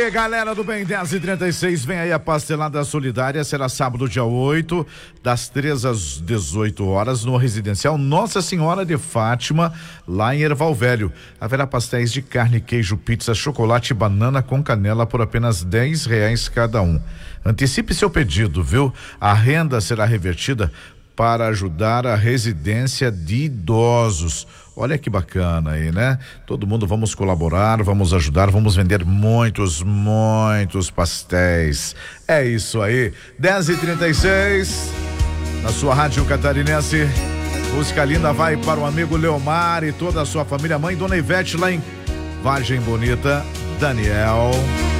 aí, galera do Bem, 10h36, vem aí a pastelada solidária, será sábado, dia 8, das 3 às 18 horas, no residencial Nossa Senhora de Fátima, lá em Erval Velho. Haverá pastéis de carne, queijo, pizza, chocolate e banana com canela por apenas R$ 10 cada um. Antecipe seu pedido, viu? A renda será revertida para ajudar a residência de idosos. Olha que bacana aí, né? Todo mundo, vamos colaborar, vamos ajudar, vamos vender muitos pastéis. É isso aí. 10h36, na sua rádio catarinense. Música linda vai para o amigo Leomar e toda a sua família. Mãe Dona Ivete lá em Vargem Bonita. Daniel.